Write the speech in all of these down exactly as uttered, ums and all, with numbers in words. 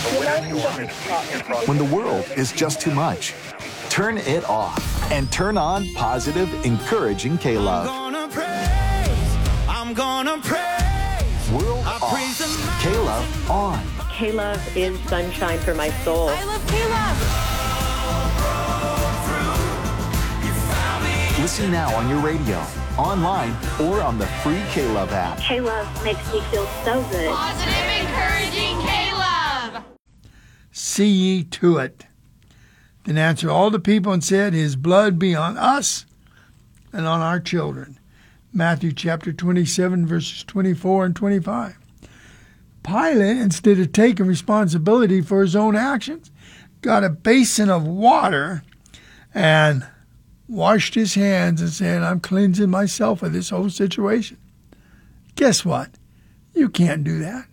When the world is just too much, turn it off and turn on positive, encouraging K-Love. I'm gonna praise, I'm gonna praise. World off, K-Love on. K-Love is sunshine for my soul. I love K-Love. Listen now on your radio, online, or on the free K-Love app. K-Love makes me feel so good. Positive, encouraging K-Love. See ye to it. Then answered all the people and said, His blood be on us and on our children. Matthew chapter twenty-seven, verses twenty-four and twenty-five. Pilate, instead of taking responsibility for his own actions, got a basin of water and washed his hands and said, I'm cleansing myself of this whole situation. Guess what? You can't do that.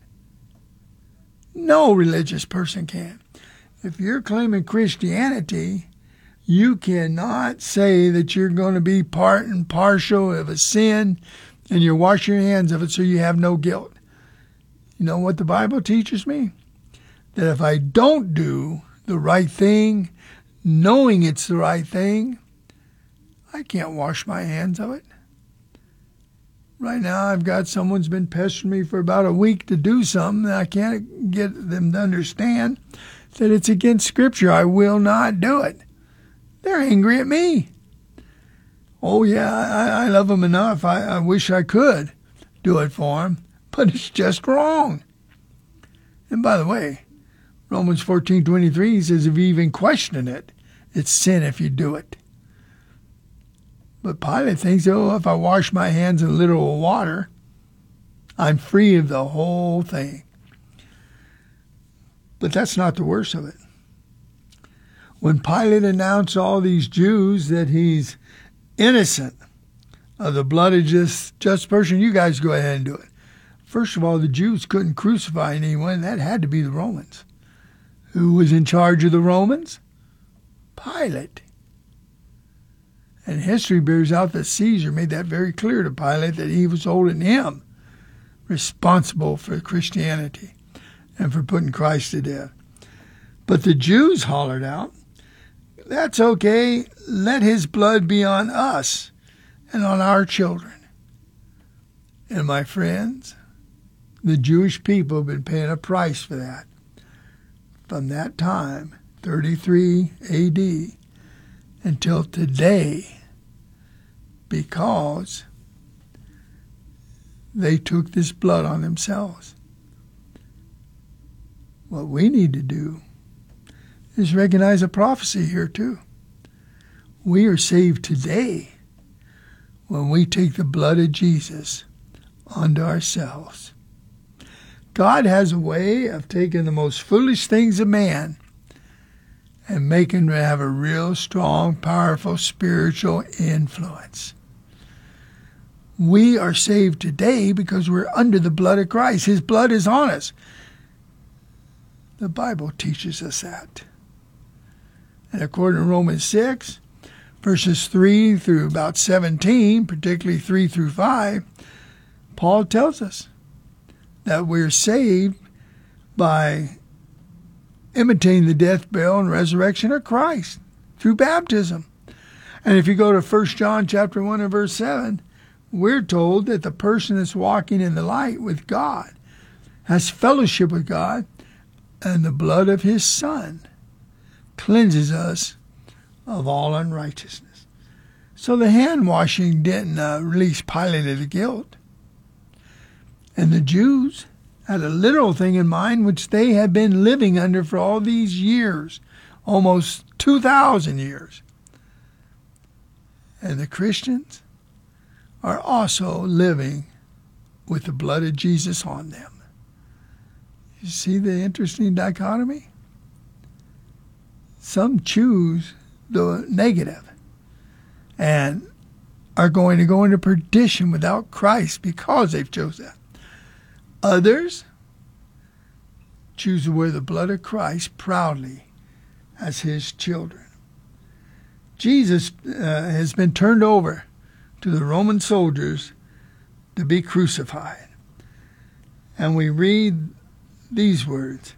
No religious person can. If you're claiming Christianity, you cannot say that you're going to be part and partial of a sin and you wash your hands of it so you have no guilt. You know what the Bible teaches me? That if I don't do the right thing, knowing it's the right thing, I can't wash my hands of it. Right now, I've got someone's been pestering me for about a week to do something, and I can't get them to understand that it's against Scripture. I will not do it. They're angry at me. Oh, yeah, I, I love them enough. I, I wish I could do it for them, but it's just wrong. And by the way, Romans fourteen twenty-three says if you even question it, it's sin if you do it. But Pilate thinks, oh, if I wash my hands in literal water, I'm free of the whole thing. But that's not the worst of it. When Pilate announced all these Jews that he's innocent of the blood of just, just person, you guys go ahead and do it. First of all, the Jews couldn't crucify anyone. That had to be the Romans. Who was in charge of the Romans? Pilate. And history bears out that Caesar made that very clear to Pilate that he was holding him responsible for Christianity and for putting Christ to death. But the Jews hollered out, that's okay, let his blood be on us and on our children. And my friends, the Jewish people have been paying a price for that. From that time, thirty-three A D, until today, because they took this blood on themselves. What we need to do is recognize a prophecy here too. We are saved today when we take the blood of Jesus onto ourselves. God has a way of taking the most foolish things of man and making them have a real strong, powerful spiritual influence. We are saved today because we're under the blood of Christ. His blood is on us. The Bible teaches us that. And according to Romans six, verses three through about seventeen, particularly three through five, Paul tells us that we're saved by imitating the death, burial, and resurrection of Christ through baptism. And if you go to First John chapter one and verse seven, we're told that the person that's walking in the light with God has fellowship with God, and the blood of his Son cleanses us of all unrighteousness. So the hand washing didn't uh, release Pilate of the guilt. And the Jews had a literal thing in mind which they had been living under for all these years, almost two thousand years. And the Christians are also living with the blood of Jesus on them. You see the interesting dichotomy? Some choose the negative and are going to go into perdition without Christ because they've chosen that. Others choose to wear the blood of Christ proudly as his children. Jesus uh, has been turned over to the Roman soldiers to be crucified. And we read these words,